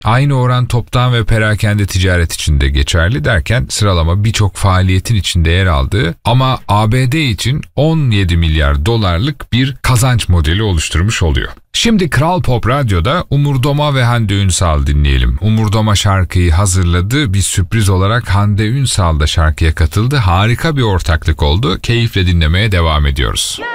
Aynı oran toptan ve perakende ticaret için de geçerli derken sıralama birçok faaliyetin içinde yer aldığı ama ABD için 17 milyar dolarlık bir kazanç modeli oluşturmuş oluyor. Şimdi Kral Pop Radyo'da Umur ve Hande Ünsal dinleyelim. Umur şarkıyı hazırladı. Bir sürpriz olarak Hande Ünsal da şarkıya katıldı. Harika bir ortaklık oldu. Keyifle dinlemeye devam ediyoruz.